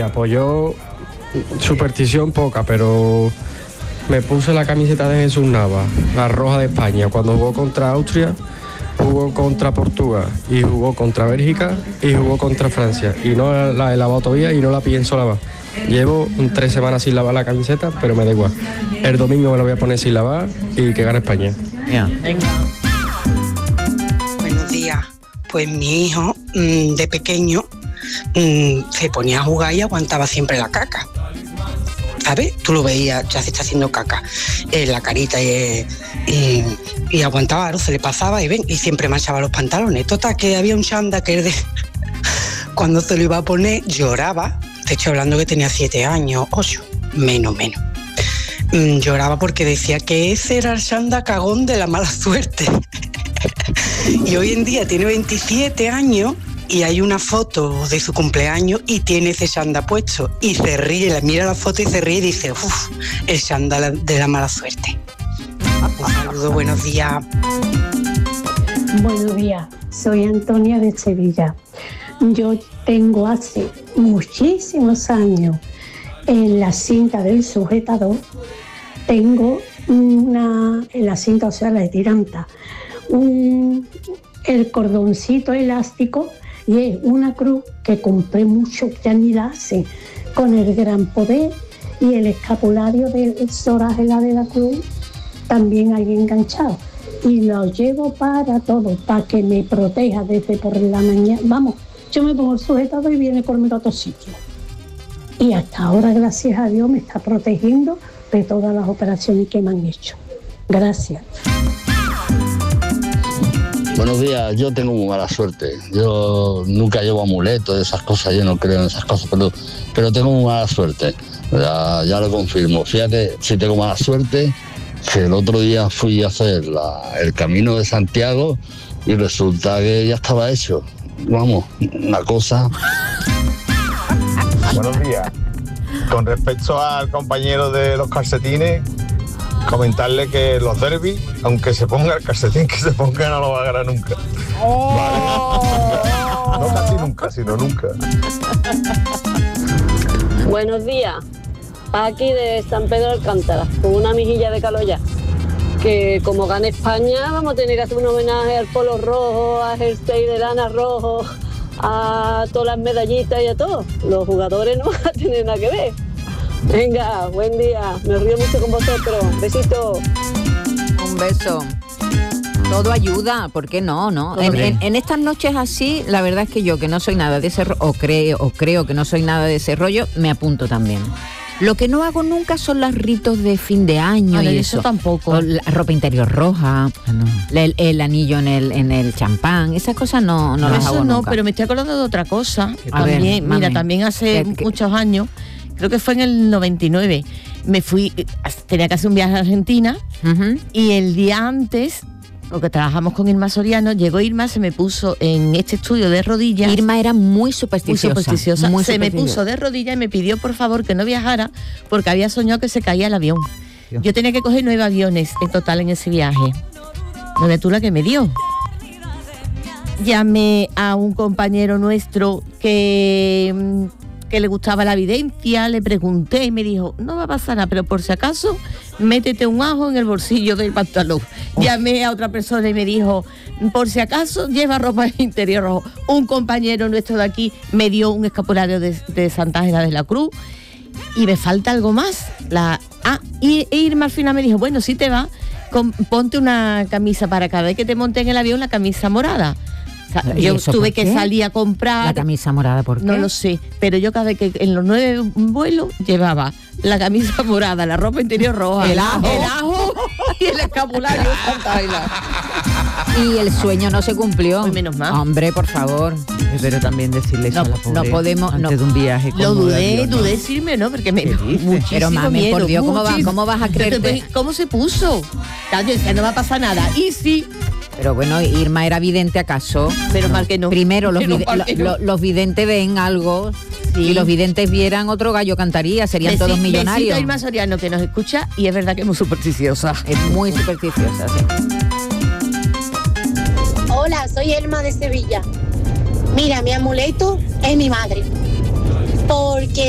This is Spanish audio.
días. Pues yo, superstición poca, pero me puse la camiseta de Jesús Nava, la roja de España, cuando jugó contra Austria, jugó contra Portugal y jugó contra Bélgica y jugó contra Francia. Y no la he lavado todavía y no la pienso lavar. Llevo 3 semanas sin lavar la camiseta, pero me da igual. El domingo me la voy a poner sin lavar y que gane España. Yeah. Buenos días. Pues mi hijo, de pequeño, se ponía a jugar y aguantaba siempre la caca. ¿Sabes? Tú lo veías, ya se está haciendo caca en la carita y aguantaba, claro, se le pasaba y siempre manchaba los pantalones. Total, que había un chándal que cuando se lo iba a poner lloraba. Te estoy hablando que tenía 7 años, 8, menos. Lloraba porque decía que ese era el chándal cagón de la mala suerte. Y hoy en día tiene 27 años y hay una foto de su cumpleaños y tiene ese chándal puesto y se ríe, mira la foto y se ríe y dice, uff, el chándal de la mala suerte. Un saludo, buenos días. Buenos días, soy Antonia de Sevilla. Yo tengo hace muchísimos años en la cinta del sujetador, tengo en la cinta, o sea, la de tiranta, el cordoncito elástico y es una cruz que compré mucho, ya ni la hace, con el gran poder y el escapulario del Sorajela de la cruz también ahí enganchado. Y lo llevo para todo, para que me proteja desde por la mañana. Vamos, yo me pongo el sujetador y viene conmigo a otro sitio. Y hasta ahora, gracias a Dios, me está protegiendo de todas las operaciones que me han hecho. Gracias. Buenos días, yo tengo muy mala suerte. Yo nunca llevo amuletos, esas cosas, yo no creo en esas cosas, pero tengo muy mala suerte. Ya lo confirmo. Fíjate, si tengo mala suerte, que el otro día fui a hacer el Camino de Santiago y resulta que ya estaba hecho. Vamos, una cosa. Buenos días. Con respecto al compañero de los calcetines, comentarle que los derbis, aunque se ponga el calcetín que se ponga, no lo va a ganar nunca. ¿Vale? No casi nunca, sino nunca. Buenos días. Aquí de San Pedro de Alcántara, con una mijilla de Caloya. Que como gane España, vamos a tener que hacer un homenaje al polo rojo, a jersey de lana rojo, a todas las medallitas y a todos. Los jugadores no van a tener nada que ver. Venga, buen día. Me río mucho con vosotros. Besito. Un beso. Todo ayuda, ¿por qué no? En estas noches así, la verdad es que yo, que no soy nada de ese rollo, o creo que no soy nada de ese rollo, me apunto también. Lo que no hago nunca son los ritos de fin de año y eso tampoco. O la ropa interior roja, el anillo en el champán, esas cosas no las hago nunca. Pero me estoy acordando de otra cosa. También, mira, también hace muchos años, creo que fue en el 99, me fui, tenía que hacer un viaje a Argentina, y el día antes, porque trabajamos con Irma Soriano, llegó Irma, se me puso en este estudio de rodillas. Irma era muy supersticiosa. Me puso de rodillas y me pidió por favor que no viajara porque había soñado que se caía el avión. Dios. Yo tenía que coger 9 aviones en total en ese viaje. No ve tú la que me dio. Llamé a un compañero nuestro que le gustaba la evidencia, le pregunté y me dijo, no va a pasar nada, pero por si acaso, métete un ajo en el bolsillo del pantalón. Llamé a otra persona y me dijo, por si acaso, lleva ropa interior rojo. Un compañero nuestro de aquí me dio un escapulario de Santa Ángela de la Cruz y me falta algo más. Y Irma al final me dijo, bueno, si te va, ponte una camisa para cada vez que te monte en el avión, la camisa morada. Yo tuve que salir a comprar. ¿La camisa morada por qué? No lo sé, pero yo cada vez que en los 9 vuelos llevaba la camisa morada, la ropa interior roja, el ajo y el escapulario de Santa Ángela. Y el sueño no se cumplió. Muy menos mal. Hombre, por favor. Pero también decirle eso a la pobre, no podemos, antes de un viaje. Lo dudé decirme, ¿no? Porque me dio muchísimo pero mami, miedo, por Dios, ¿cómo vas a creerte? ¿Cómo se puso? Yo decía, no va a pasar nada. Y sí. Pero bueno, Irma era vidente acaso. Pero mal que no. Primero los videntes ven algo. Si los videntes vieran, otro gallo cantaría, serían todos millonarios. Besito a Irma Soriano que nos escucha y es verdad que es muy supersticiosa. Es muy supersticiosa, sí. Hola, soy Elma de Sevilla. Mira, mi amuleto es mi madre. Porque